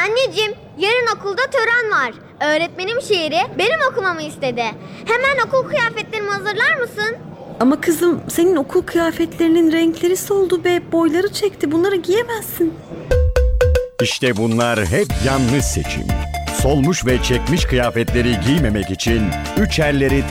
Anneciğim, yarın okulda tören var. Öğretmenim şiiri benim okumamı istedi. Hemen okul kıyafetlerimi hazırlar mısın? Ama kızım, senin okul kıyafetlerinin renkleri soldu be, boyları çekti. Bunları giyemezsin. İşte bunlar hep yanlış seçim. Solmuş ve çekmiş kıyafetleri giymemek için 3 elleri